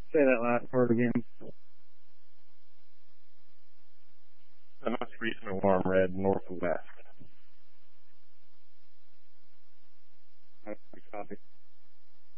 Say that last part again. The most recent alarm read northwest.